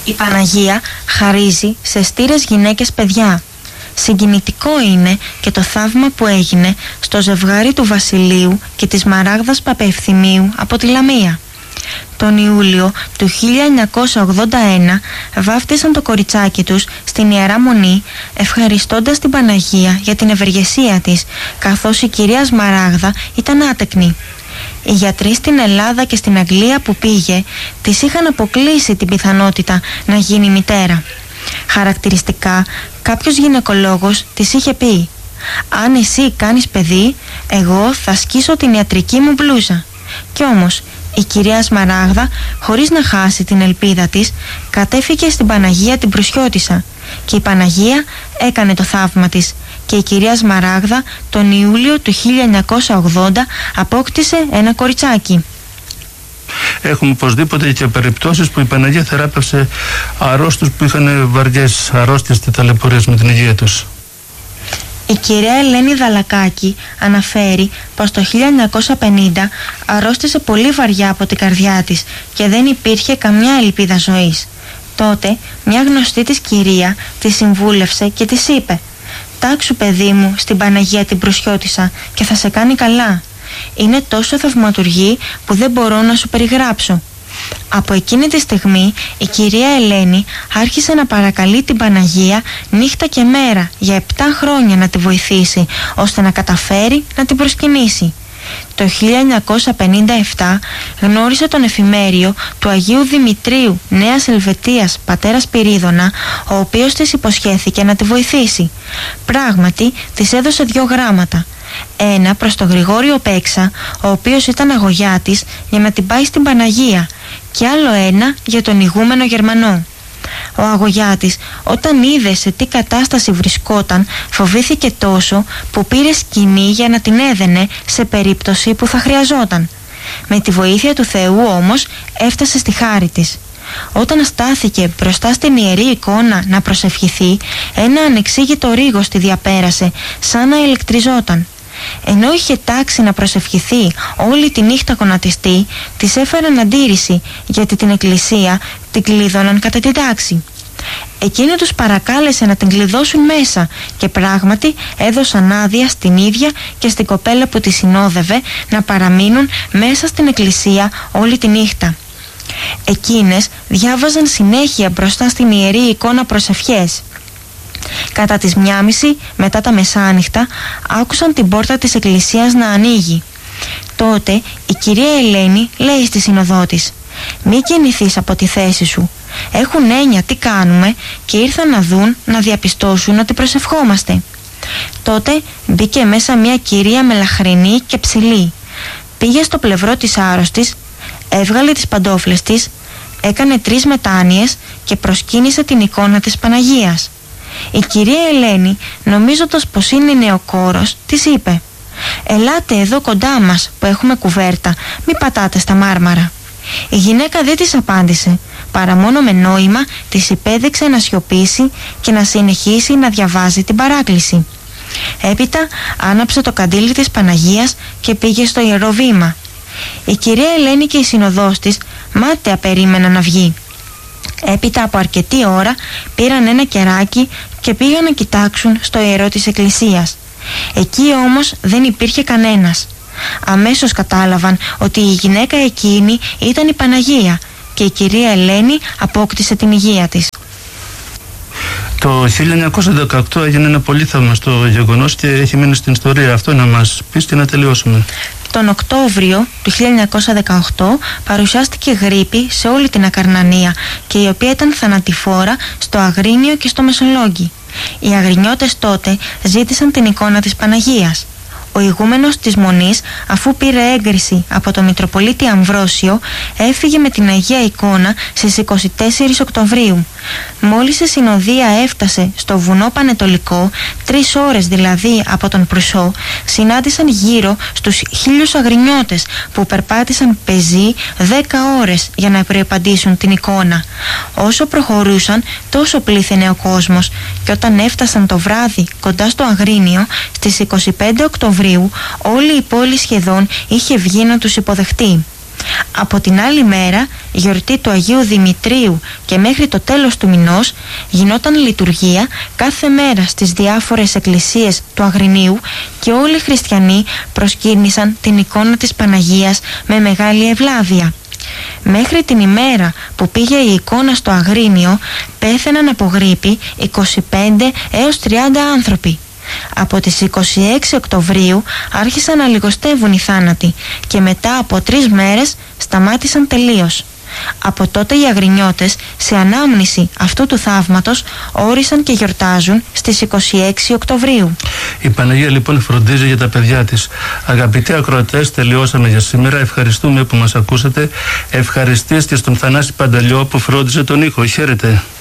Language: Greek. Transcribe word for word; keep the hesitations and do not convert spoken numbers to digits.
Η Παναγία χαρίζει σε στήρες γυναίκες παιδιά. Συγκινητικό είναι και το θαύμα που έγινε στο ζευγάρι του Βασιλείου και της Μαράγδας Παπαευθυμίου από τη Λαμία. Τον Ιούλιο του χίλια εννιακόσια ογδόντα ένα βάφτισαν το κοριτσάκι τους στην Ιερά Μονή, ευχαριστώντας την Παναγία για την ευεργεσία της, καθώς η κυρία Σμαράγδα ήταν άτεκνη. Οι γιατροί στην Ελλάδα και στην Αγγλία που πήγε της είχαν αποκλείσει την πιθανότητα να γίνει μητέρα. Χαρακτηριστικά, κάποιος γυναικολόγος της είχε πει: «Αν εσύ κάνεις παιδί, εγώ θα σκίσω την ιατρική μου μπλούζα». Κι όμως η κυρία Σμαράγδα, χωρίς να χάσει την ελπίδα της, κατέφυγε στην Παναγία την Προυσιώτισσα και η Παναγία έκανε το θαύμα της και η κυρία Σμαράγδα τον Ιούλιο του χίλια εννιακόσια ογδόντα απόκτησε ένα κοριτσάκι. Έχουμε οπωσδήποτε και περιπτώσεις που η Παναγία θεράπευσε αρρώστους που είχαν βαριές αρρώστιες και ταλαιπωρίες με την υγεία τους. Η κυρία Ελένη Δαλακάκη αναφέρει πως το χίλια εννιακόσια πενήντα αρρώστησε πολύ βαριά από την καρδιά της και δεν υπήρχε καμιά ελπίδα ζωής. Τότε μια γνωστή της κυρία τη συμβούλευσε και της είπε: «Τάξου παιδί μου στην Παναγία την Προυσιώτισσα και θα σε κάνει καλά. Είναι τόσο θαυματουργή που δεν μπορώ να σου περιγράψω». Από εκείνη τη στιγμή η κυρία Ελένη άρχισε να παρακαλεί την Παναγία νύχτα και μέρα για επτά χρόνια να τη βοηθήσει, ώστε να καταφέρει να την προσκυνήσει. Το χίλια εννιακόσια πενήντα επτά γνώρισε τον εφημέριο του Αγίου Δημητρίου Νέας Ελβετίας πατέρα Σπυρίδωνα, ο οποίος της υποσχέθηκε να τη βοηθήσει. Πράγματι της έδωσε δύο γράμματα. Ένα προς τον Γρηγόριο Πέξα, ο οποίος ήταν αγωγιάτης, για να την πάει στην Παναγία, και άλλο ένα για τον ηγούμενο Γερμανό. Ο αγωγιάτης, όταν είδε σε τι κατάσταση βρισκόταν, φοβήθηκε τόσο που πήρε σκηνή για να την έδαινε σε περίπτωση που θα χρειαζόταν. Με τη βοήθεια του Θεού όμως έφτασε στη χάρη της. Όταν στάθηκε μπροστά στην ιερή εικόνα να προσευχηθεί, ένα ανεξήγητο ρίγος τη διαπέρασε, σαν να ηλεκτριζόταν. Ενώ είχε τάξει να προσευχηθεί όλη τη νύχτα γονατιστή, της έφεραν αντίρρηση, γιατί την εκκλησία την κλείδωναν κατά την τάξη. Εκείνη τους παρακάλεσε να την κλειδώσουν μέσα και πράγματι έδωσαν άδεια στην ίδια και στην κοπέλα που τη συνόδευε να παραμείνουν μέσα στην εκκλησία όλη τη νύχτα. Εκείνες διάβαζαν συνέχεια μπροστά στην ιερή εικόνα προσευχές. Κατά τις μιάμιση μετά τα μεσάνυχτα άκουσαν την πόρτα της εκκλησίας να ανοίγει. Τότε η κυρία Ελένη λέει στη συνοδό της: «Μη κινηθείς από τη θέση σου. Έχουν έννοια τι κάνουμε και ήρθαν να δουν, να διαπιστώσουν ότι προσευχόμαστε». Τότε μπήκε μέσα μια κυρία μελαχρινή και ψηλή. Πήγε στο πλευρό της άρρωστης, έβγαλε τις παντόφλες της, έκανε τρεις μετάνοιες και προσκύνησε την εικόνα της Παναγίας. Η κυρία Ελένη, νομίζοντας πως είναι νεοκόρος, της είπε: «Ελάτε εδώ κοντά μας που έχουμε κουβέρτα, μη πατάτε στα μάρμαρα». Η γυναίκα δεν της απάντησε, παρά μόνο με νόημα της υπέδειξε να σιωπήσει και να συνεχίσει να διαβάζει την παράκληση. Έπειτα άναψε το καντήλι της Παναγίας και πήγε στο ιερό βήμα. Η κυρία Ελένη και η συνοδός της μάταια περίμεναν να βγει. Έπειτα από αρκετή ώρα πήραν ένα κεράκι και πήγαν να κοιτάξουν στο ιερό της εκκλησίας. Εκεί όμως δεν υπήρχε κανένας. Αμέσως κατάλαβαν ότι η γυναίκα εκείνη ήταν η Παναγία και η κυρία Ελένη απόκτησε την υγεία της. Το χίλια εννιακόσια δεκαοκτώ έγινε ένα πολύ θαυμαστό γεγονός και έχει μείνει στην ιστορία. Αυτό να μας πεις και να τελειώσουμε. Τον Οκτώβριο του χίλια εννιακόσια δεκαοκτώ παρουσιάστηκε γρίπη σε όλη την Ακαρνανία και η οποία ήταν θανατηφόρα στο Αγρίνιο και στο Μεσολόγγι. Οι Αγρινιώτες τότε ζήτησαν την εικόνα της Παναγίας. Ο ηγούμενος της Μονής, αφού πήρε έγκριση από τον Μητροπολίτη Αμβρόσιο, έφυγε με την Αγία Εικόνα στις είκοσι τέσσερις Οκτωβρίου. Μόλις η συνοδεία έφτασε στο βουνό Πανετολικό, τρεις ώρες δηλαδή από τον Προυσό, συνάντησαν γύρω στους χίλιους Αγρινιώτες που περπάτησαν πεζοί δέκα ώρες για να προϋπαντήσουν την εικόνα. Όσο προχωρούσαν, τόσο πλήθαινε ο κόσμος και όταν έφτασαν το βράδυ κοντά στο Αγρίνιο, στις είκοσι πέντε Οκτωβρίου, όλη η πόλη σχεδόν είχε βγει να τους υποδεχτεί. Από την άλλη μέρα, η γιορτή του Αγίου Δημητρίου, και μέχρι το τέλος του μηνός γινόταν λειτουργία κάθε μέρα στις διάφορες εκκλησίες του Αγρινίου και όλοι οι χριστιανοί προσκύνησαν την εικόνα της Παναγίας με μεγάλη ευλάβεια. Μέχρι την ημέρα που πήγε η εικόνα στο Αγρίνιο πέθαιναν από γρίπη είκοσι πέντε έως τριάντα άνθρωποι. Από τις είκοσι έξι Οκτωβρίου άρχισαν να λιγοστεύουν οι θάνατοι και μετά από τρεις μέρες σταμάτησαν τελείως. Από τότε οι Αγρινιώτες, σε ανάμνηση αυτού του θαύματος, όρισαν και γιορτάζουν στις είκοσι έξι Οκτωβρίου. Η Παναγία λοιπόν φροντίζει για τα παιδιά της. Αγαπητοί ακροατές, τελειώσαμε για σήμερα. Ευχαριστούμε που μας ακούσατε. Ευχαριστήστε στον Θανάση Πανταλιό που φρόντιζε τον ήχο. Χαίρετε.